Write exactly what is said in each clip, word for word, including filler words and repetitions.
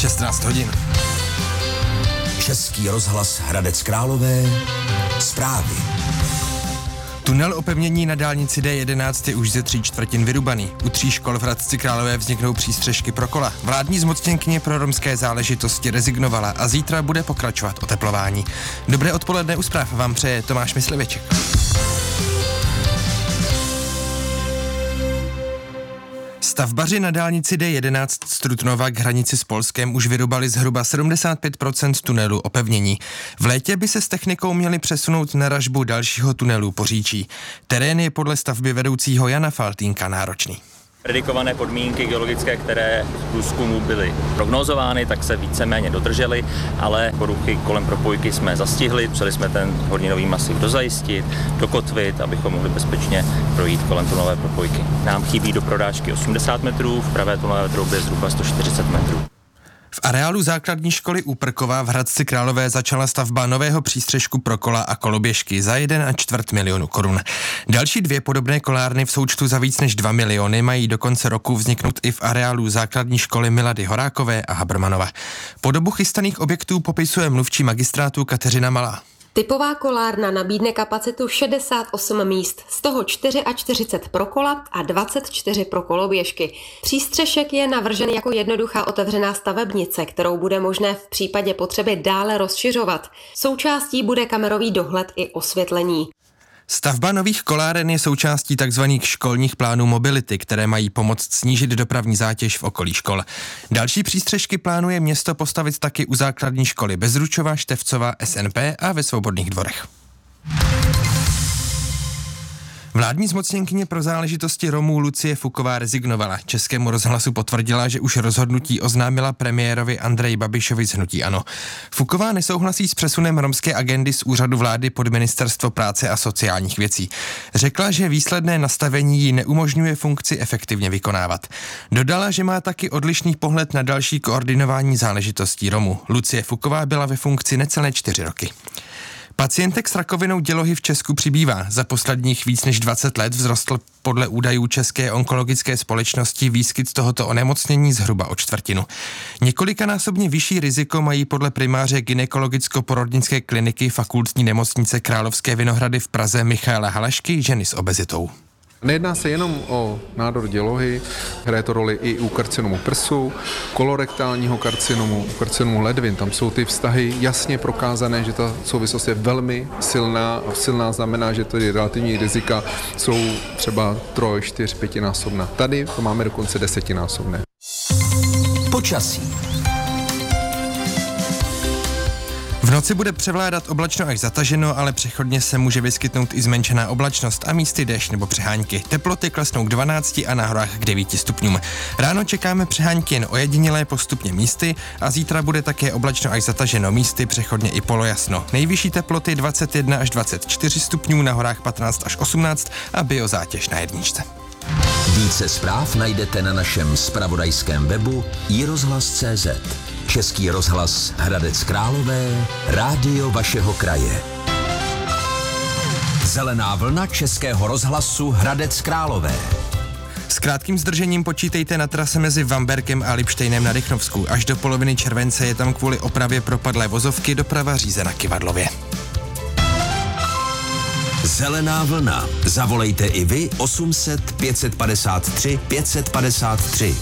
šestnáct hodin. Český rozhlas Hradec Králové. Zprávy. Tunel opevnění na dálnici D jedenáct je už ze tří čtvrtin vyrubaný. U tří škol v Hradci Králové vzniknou přístřešky pro kola. Vládní zmocněnkyně pro romské záležitosti rezignovala a zítra bude pokračovat oteplování. Dobré odpoledne, u zpráv vám přeje Tomáš Myslivěček. Stavbaři na dálnici D jedenáct z Trutnova k hranici s Polskem už vyrubali zhruba sedmdesát pět procent tunelu opevnění. V létě by se s technikou měli přesunout na ražbu dalšího tunelu Poříčí. Terén je podle stavby vedoucího Jana Faltýnka náročný. Predikované podmínky geologické, které v průzkumu byly prognozovány, tak se víceméně dodržely, ale poruchy kolem propojky jsme zastihli, museli jsme ten horninový masiv dozajistit, dokotvit, abychom mohli bezpečně projít kolem tunelové propojky. Nám chybí do prodáčky osmdesát metrů, v pravé tunelové troubě zhruba sto čtyřicet metrů. V areálu základní školy Úprková v Hradci Králové začala stavba nového přístřešku pro kola a koloběžky za jeden a čtvrt milionu korun. Další dvě podobné kolárny v součtu za víc než dva miliony mají do konce roku vzniknout i v areálu základní školy Milady Horákové a Habermanova. Podobu chystaných objektů popisuje mluvčí magistrátu Kateřina Malá. Typová kolárna nabídne kapacitu šedesát osm míst, z toho čtyřicet čtyři pro kola a dvacet čtyři pro koloběžky. Přístřešek je navržen jako jednoduchá otevřená stavebnice, kterou bude možné v případě potřeby dále rozšiřovat. Součástí bude kamerový dohled i osvětlení. Stavba nových koláren je součástí tzv. Školních plánů mobility, které mají pomoct snížit dopravní zátěž v okolí škol. Další přístřešky plánuje město postavit taky u základní školy Bezručova, Števcova, S N P a ve Svobodných dvorech. Vládní zmocněnkyně pro záležitosti Romů Lucie Fuková rezignovala. Českému rozhlasu potvrdila, že už rozhodnutí oznámila premiérovi Andreji Babišovi z hnutí ANO. Fuková nesouhlasí s přesunem romské agendy z úřadu vlády pod Ministerstvo práce a sociálních věcí. Řekla, že výsledné nastavení jí neumožňuje funkci efektivně vykonávat. Dodala, že má taky odlišný pohled na další koordinování záležitostí Romů. Lucie Fuková byla ve funkci necelé čtyři roky. Pacientek s rakovinou dělohy v Česku přibývá. Za posledních víc než dvacet let vzrostl podle údajů České onkologické společnosti výskyt tohoto onemocnění zhruba o čtvrtinu. Několikanásobně vyšší riziko mají podle primáře gynekologicko-porodnické kliniky Fakultní nemocnice Královské Vinohrady v Praze Michaela Halašky ženy s obezitou. Nejedná se jenom o nádor dělohy, hraje to roli i u karcinomu prsu, kolorektálního karcinomu, karcinomu ledvin. Tam jsou ty vztahy jasně prokázané, že ta souvislost je velmi silná a silná znamená, že tady relativní rizika jsou třeba troj, čtyř, pětinásobná. Tady to máme dokonce desetinásobné. Počasí. V noci bude převládat oblačno až zataženo, ale přechodně se může vyskytnout i zmenšená oblačnost a místy déšť nebo přehánky. Teploty klesnou k dvanácti a na horách k devíti stupňům. Ráno čekáme přehánky jen ojedinělé postupně místy a zítra bude také oblačno až zataženo, místy přechodně i polojasno. Nejvyšší teploty dvacet jedna až dvacet čtyři stupňů, na horách patnáct až osmnáct a biozátěž na jedničce. Více zpráv najdete na našem zpravodajském webu i rozhlas tečka cé zet. Český rozhlas Hradec Králové, rádio vašeho kraje. Zelená vlna Českého rozhlasu Hradec Králové. S krátkým zdržením počítejte na trase mezi Vamberkem a Lipštejnem na Rychnovsku. Až do poloviny července je tam kvůli opravě propadlé vozovky doprava řízena kyvadlově. Zelená vlna. Zavolejte i vy osm set pět padesát tři pět padesát tři.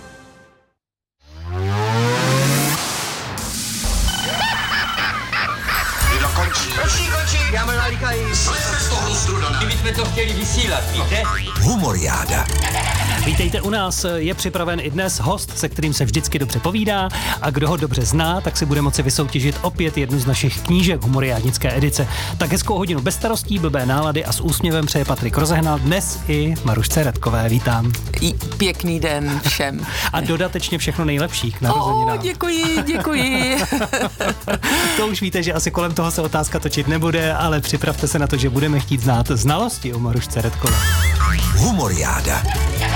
Končí, končí, já mám nalíkají. Slejte z toho strudané. My jsme to chtěli vysílat, víte? Humoriáda. Vítejte u nás, je připraven i dnes host, se kterým se vždycky dobře povídá a kdo ho dobře zná, tak si bude moci vysoutěžit opět jednu z našich knížek humoriádnické edice. Tak hezkou hodinu bez starostí, blbé nálady a s úsměvem přeje Patrik Rozehnal, dnes i Marušce Redkové, vítám. I pěkný den všem. A dodatečně všechno nejlepší k narozeninám. Oh, děkuji, děkuji. To už víte, že asi kolem toho se otázka točit nebude, ale připravte se na to, že budeme chtít znát znalosti o Marušce Redkové. Humoriáda.